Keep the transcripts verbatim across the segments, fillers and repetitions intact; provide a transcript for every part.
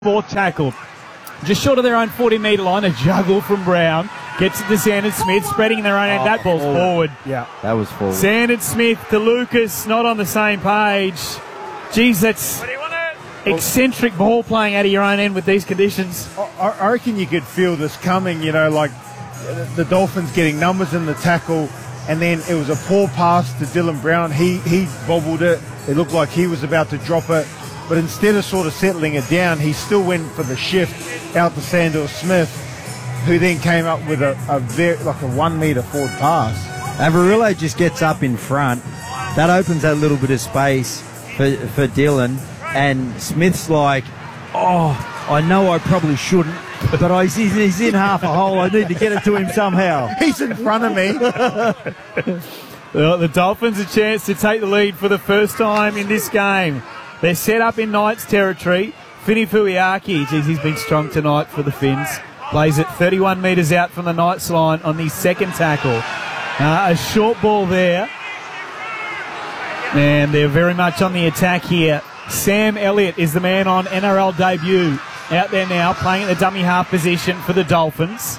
Fourth tackle. Just short of their own forty metre line, a juggle from Brown. Gets it to Sandon Smith, spreading their own end. Oh, that ball's forward. forward. Yeah, that was forward. Sandon Smith to Lucas, not on the same page. Geez, that's eccentric ball playing out of your own end with these conditions. I, I reckon you could feel this coming, you know, like the Dolphins getting numbers in the tackle, and then it was a poor pass to Dylan Brown. He, he bobbled it. It looked like he was about to drop it. But instead of sort of settling it down, he still went for the shift out to Sandor Smith, who then came up with a, a very, like a one metre forward pass. Avarillo just gets up in front. That opens that little bit of space for, for Dylan. And Smith's like, oh, I know I probably shouldn't, but I, he's, he's in half a hole. I need to get it to him somehow. He's in front of me. Well, the Dolphins a chance to take the lead for the first time in this game. They're set up in Knights territory. Fini Fuiaki, geez, he's been strong tonight for the Finns. Plays it thirty-one metres out from the Knights line on the second tackle. Uh, a short ball there. And they're very much on the attack here. Sam Elliott is the man on N R L debut. Out there now, playing at the dummy half position for the Dolphins.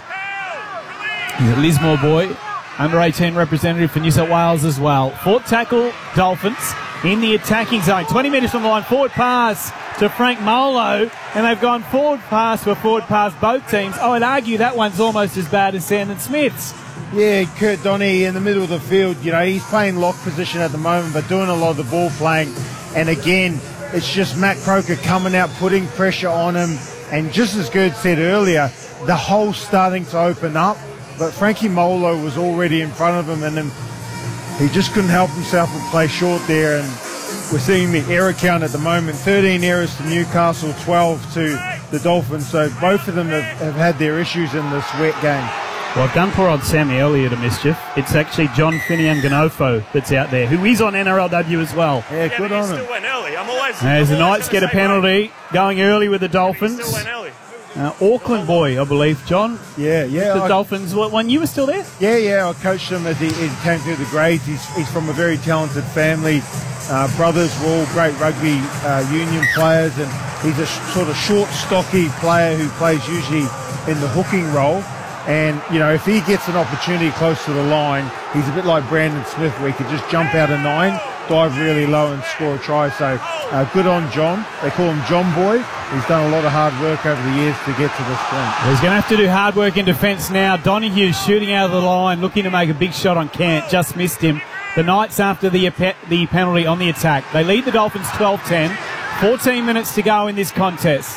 He's a Lismore boy, under eighteen representative for New South Wales as well. Fourth tackle, Dolphins in the attacking zone. twenty metres from the line. Forward pass to Frank Molo. And they've gone forward pass for forward pass both teams. I would argue that one's almost as bad as Sandon Smith's. Yeah, Kurt Donny in the middle of the field. You know, he's playing lock position at the moment, but doing a lot of the ball playing. And again, it's just Matt Croker coming out, putting pressure on him. And just as Gerd said earlier, the hole's starting to open up. But Frankie Molo was already in front of him, and then he just couldn't help himself and play short there. And we're seeing the error count at the moment. thirteen errors to Newcastle, twelve to the Dolphins. So both of them have, have had their issues in this wet game. Well, I've done poor old Sammy earlier to mischief. It's actually John Finian Ganofo that's out there, who is on N R L W as well. Yeah, yeah, good but on he him. still went early. I'm always, As I'm the always Knights gonna get a say, penalty, right, going early with the he Dolphins. still went early. Uh, Auckland boy, I believe, John. Yeah, yeah. The I, Dolphins, what, when you were still there? Yeah, yeah. I coached him as he, he came through the grades. He's, he's from a very talented family. Uh, brothers were all great rugby uh, union players, and he's a sh- sort of short, stocky player who plays usually in the hooking role. And, you know, if he gets an opportunity close to the line, he's a bit like Brandon Smith, where he could just jump out of nine, dive really low and score a try. So uh, good on John. They call him John Boy. He's done a lot of hard work over the years to get to this point. He's going to have to do hard work in defence now. Donahue shooting out of the line, looking to make a big shot on Kant. Just missed him. The Knights after the, the penalty on the attack. They lead the Dolphins twelve ten. fourteen minutes to go in this contest.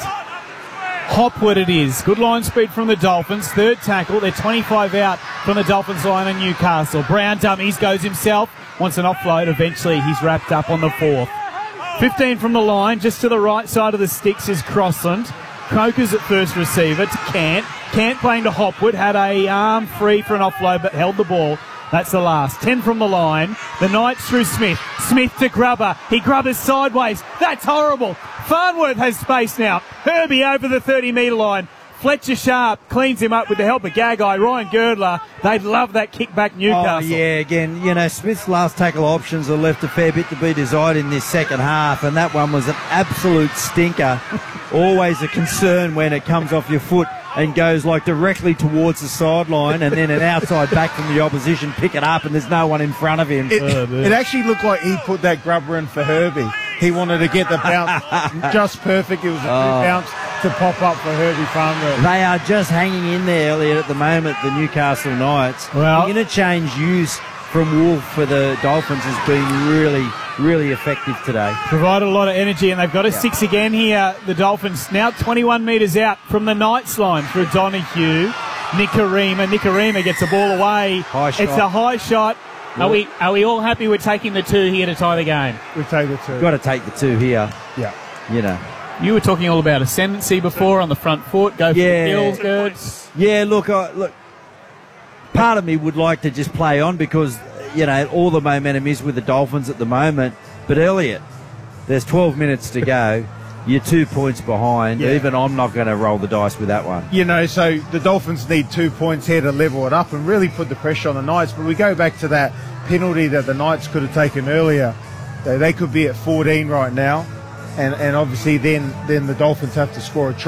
Hopwood it is. Good line speed from the Dolphins. Third tackle. They're twenty-five out from the Dolphins line in Newcastle. Brown dummies, goes himself. Wants an offload. Eventually he's wrapped up on the fourth. fifteen from the line. Just to the right side of the sticks is Crossland. Croker's at first receiver to Kant. Kant playing to Hopwood. Had a arm free for an offload but held the ball. That's the last. ten from the line. The Knights through Smith. Smith to Grubber. He Grubbers sideways. That's horrible. Farnworth has space now. Herbie over the thirty metre line. Fletcher Sharp cleans him up with the help of Gagai. Ryan Girdler. They'd love that kick back Newcastle. Oh, yeah, again, you know, Smith's last tackle options are left a fair bit to be desired in this second half, and that one was an absolute stinker. Always a concern when it comes off your foot and goes like directly towards the sideline, and then an outside back from the opposition pick it up, and there's no one in front of him. It, it actually looked like he put that grubber in for Herbie. He wanted to get the bounce just perfect. It was a Oh. good bounce to pop up for Herbie Farnworth. They are just hanging in there, Elliot, at the moment, the Newcastle Knights. Well- the interchange use from Wolf for the Dolphins has been really, really effective today. Provided a lot of energy, and they've got a Yeah. six again here. The Dolphins now twenty-one metres out from the Knights line through Donahue. Nikarima. Nikarima gets the ball away. High shot. It's a high shot. Are we are we all happy with taking the two here to tie the game? We take the two. Got to take the two here, Yeah. you know. You were talking all about ascendancy before on the front foot. Go for Yeah. the kills, Gerds. Yeah, look, I, look. Part of me would like to just play on because, you know, all the momentum is with the Dolphins at the moment. But Elliot, there's twelve minutes to go. You're two points behind. Yeah. Even I'm not going to roll the dice with that one. You know, so the Dolphins need two points here to level it up and really put the pressure on the Knights. But we go back to that penalty that the Knights could have taken earlier. They, they could be at fourteen right now. and, and obviously then, then the Dolphins have to score a try.